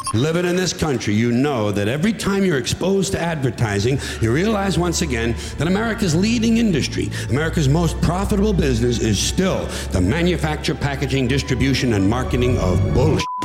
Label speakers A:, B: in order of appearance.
A: Living in this country, you know that every time you're exposed to advertising, you realize once again that America's leading industry, America's most profitable business is still the manufacture, packaging, distribution, and marketing of bullshit.